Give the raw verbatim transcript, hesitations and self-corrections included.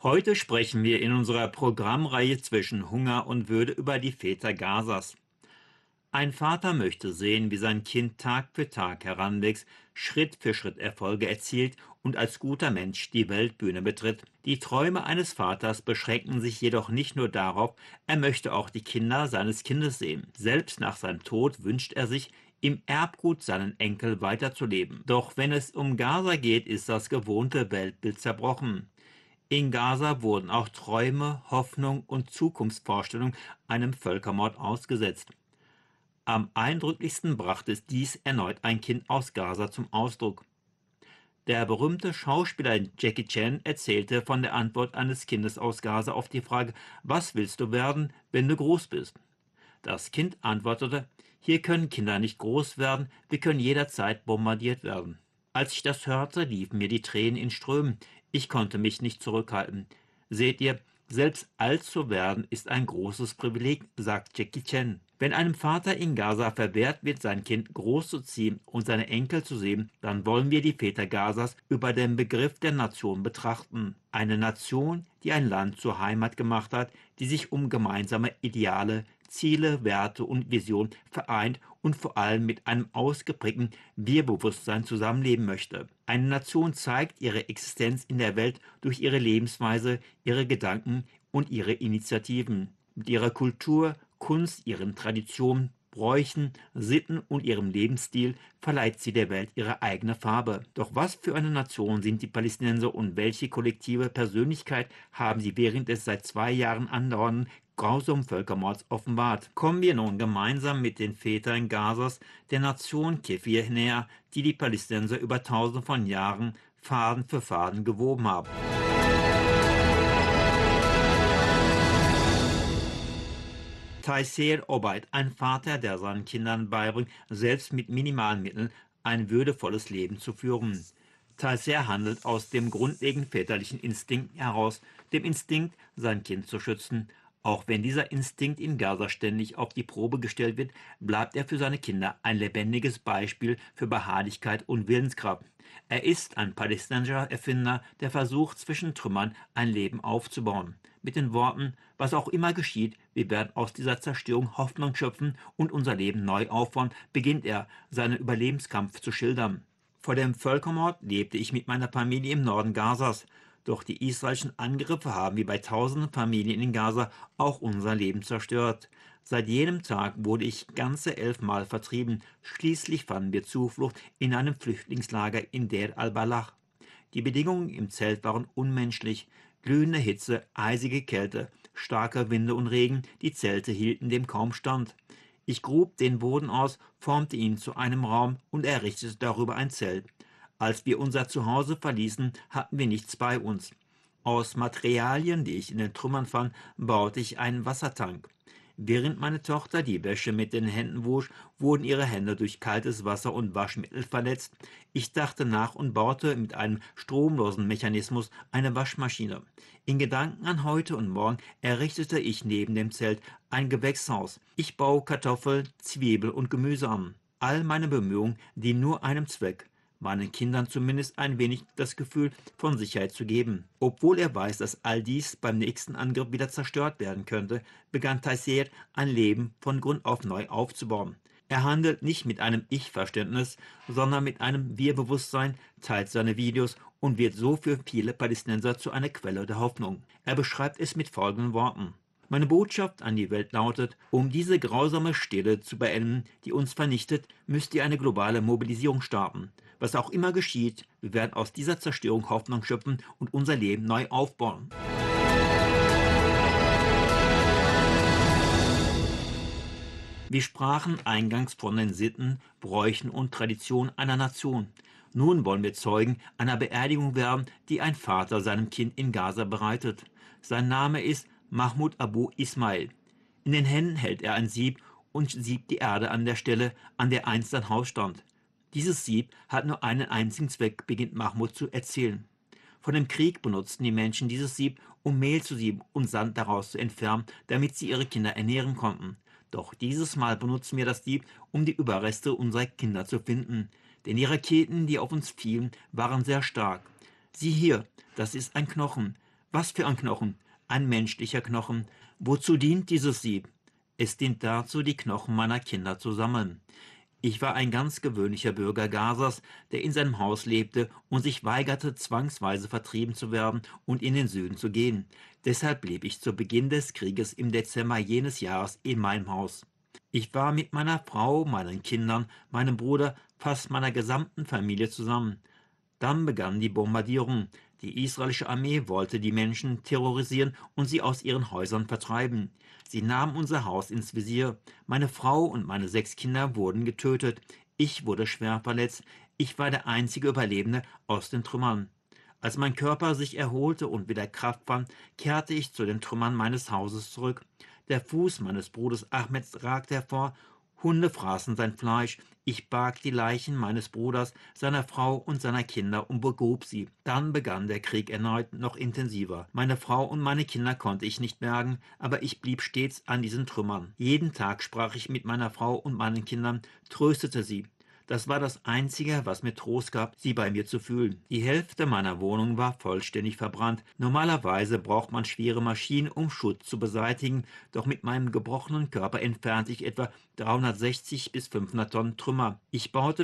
Heute sprechen wir in unserer Programmreihe zwischen Hunger und Würde über die Väter Gazas. Ein Vater möchte sehen, wie sein Kind Tag für Tag heranwächst, Schritt für Schritt Erfolge erzielt und als guter Mensch die Weltbühne betritt. Die Träume eines Vaters beschränken sich jedoch nicht nur darauf, er möchte auch die Kinder seines Kindes sehen. Selbst nach seinem Tod wünscht er sich, im Erbgut seinen Enkel weiterzuleben. Doch wenn es um Gaza geht, ist das gewohnte Weltbild zerbrochen. In Gaza wurden auch Träume, Hoffnung und Zukunftsvorstellungen einem Völkermord ausgesetzt. Am eindrücklichsten brachte dies erneut ein Kind aus Gaza zum Ausdruck. Der berühmte Schauspieler Jackie Chan erzählte von der Antwort eines Kindes aus Gaza auf die Frage: Was willst du werden, wenn du groß bist? Das Kind antwortete: Hier können Kinder nicht groß werden, wir können jederzeit bombardiert werden. Als ich das hörte, liefen mir die Tränen in Strömen. Ich konnte mich nicht zurückhalten. Seht ihr, selbst alt zu werden ist ein großes Privileg, sagt Jackie Chan. Wenn einem Vater in Gaza verwehrt wird, sein Kind großzuziehen und seine Enkel zu sehen, dann wollen wir die Väter Gazas über den Begriff der Nation betrachten. Eine Nation, die ein Land zur Heimat gemacht hat, die sich um gemeinsame Ideale, Ziele, Werte und Visionen vereint und vor allem mit einem ausgeprägten Wir-Bewusstsein zusammenleben möchte. Eine Nation zeigt ihre Existenz in der Welt durch ihre Lebensweise, ihre Gedanken und ihre Initiativen. Mit ihrer Kultur, Kunst, ihren Traditionen, Bräuchen, Sitten und ihrem Lebensstil verleiht sie der Welt ihre eigene Farbe. Doch was für eine Nation sind die Palästinenser und welche kollektive Persönlichkeit haben sie während des seit zwei Jahren andauernden grausamen Völkermords offenbart? Kommen wir nun gemeinsam mit den Vätern Gazas der Nation Kefir näher, die die Palästinenser über tausende von Jahren Faden für Faden gewoben haben. Taisir Obaid, ein Vater, der seinen Kindern beibringt, selbst mit minimalen Mitteln ein würdevolles Leben zu führen. Taisir handelt aus dem grundlegenden väterlichen Instinkt heraus, dem Instinkt, sein Kind zu schützen. Auch wenn dieser Instinkt in Gaza ständig auf die Probe gestellt wird, bleibt er für seine Kinder ein lebendiges Beispiel für Beharrlichkeit und Willenskraft. Er ist ein palästinensischer Erfinder, der versucht, zwischen Trümmern ein Leben aufzubauen. Mit den Worten: Was auch immer geschieht, wir werden aus dieser Zerstörung Hoffnung schöpfen und unser Leben neu aufbauen, beginnt er, seinen Überlebenskampf zu schildern. Vor dem Völkermord lebte ich mit meiner Familie im Norden Gazas. Doch die israelischen Angriffe haben wie bei tausenden Familien in Gaza auch unser Leben zerstört. Seit jenem Tag wurde ich ganze elfmal vertrieben. Schließlich fanden wir Zuflucht in einem Flüchtlingslager in Deir al-Balach. Die Bedingungen im Zelt waren unmenschlich. Glühende Hitze, eisige Kälte, starke Winde und Regen, die Zelte hielten dem kaum stand. Ich grub den Boden aus, formte ihn zu einem Raum und errichtete darüber ein Zelt. Als wir unser Zuhause verließen, hatten wir nichts bei uns. Aus Materialien, die ich in den Trümmern fand, baute ich einen Wassertank. Während meine Tochter die Wäsche mit den Händen wusch, wurden ihre Hände durch kaltes Wasser und Waschmittel verletzt. Ich dachte nach und baute mit einem stromlosen Mechanismus eine Waschmaschine. In Gedanken an heute und morgen errichtete ich neben dem Zelt ein Gewächshaus. Ich baue Kartoffel, Zwiebel und Gemüse an. All meine Bemühungen dienen nur einem Zweck: meinen Kindern zumindest ein wenig das Gefühl von Sicherheit zu geben. Obwohl er weiß, dass all dies beim nächsten Angriff wieder zerstört werden könnte, begann Taisir ein Leben von Grund auf neu aufzubauen. Er handelt nicht mit einem Ich-Verständnis, sondern mit einem Wir-Bewusstsein, teilt seine Videos und wird so für viele Palästinenser zu einer Quelle der Hoffnung. Er beschreibt es mit folgenden Worten: Meine Botschaft an die Welt lautet: Um diese grausame Stille zu beenden, die uns vernichtet, müsst ihr eine globale Mobilisierung starten. Was auch immer geschieht, wir werden aus dieser Zerstörung Hoffnung schöpfen und unser Leben neu aufbauen. Wir sprachen eingangs von den Sitten, Bräuchen und Traditionen einer Nation. Nun wollen wir Zeugen einer Beerdigung werden, die ein Vater seinem Kind in Gaza bereitet. Sein Name ist Mahmoud Abu Ismail. In den Händen hält er ein Sieb und siebt die Erde an der Stelle, an der einst sein Haus stand. Dieses Sieb hat nur einen einzigen Zweck, beginnt Mahmoud zu erzählen. Vor dem Krieg benutzten die Menschen dieses Sieb, um Mehl zu sieben und Sand daraus zu entfernen, damit sie ihre Kinder ernähren konnten. Doch dieses Mal benutzen wir das Sieb, um die Überreste unserer Kinder zu finden. Denn die Raketen, die auf uns fielen, waren sehr stark. Sieh hier, das ist ein Knochen. Was für ein Knochen? Ein menschlicher Knochen. Wozu dient dieses Sieb? Es dient dazu, die Knochen meiner Kinder zu sammeln. Ich war ein ganz gewöhnlicher Bürger Gazas, der in seinem Haus lebte und sich weigerte, zwangsweise vertrieben zu werden und in den Süden zu gehen. Deshalb blieb ich zu Beginn des Krieges im Dezember jenes Jahres in meinem Haus. Ich war mit meiner Frau, meinen Kindern, meinem Bruder, fast meiner gesamten Familie zusammen. Dann begannen die Bombardierungen. Die israelische Armee wollte die Menschen terrorisieren und sie aus ihren Häusern vertreiben. Sie nahmen unser Haus ins Visier. Meine Frau und meine sechs Kinder wurden getötet. Ich wurde schwer verletzt. Ich war der einzige Überlebende aus den Trümmern. Als mein Körper sich erholte und wieder Kraft fand, kehrte ich zu den Trümmern meines Hauses zurück. Der Fuß meines Bruders Ahmed ragte hervor. Hunde fraßen sein Fleisch. Ich barg die Leichen meines Bruders, seiner Frau und seiner Kinder und begrub sie. Dann begann der Krieg erneut noch intensiver. Meine Frau und meine Kinder konnte ich nicht bergen, aber ich blieb stets an diesen Trümmern. Jeden Tag sprach ich mit meiner Frau und meinen Kindern, tröstete sie. Das war das Einzige, was mir Trost gab, sie bei mir zu fühlen. Die Hälfte meiner Wohnung war vollständig verbrannt. Normalerweise braucht man schwere Maschinen, um Schutt zu beseitigen, doch mit meinem gebrochenen Körper entfernte ich etwa dreihundertsechzig bis fünfhundert Tonnen Trümmer. Ich baute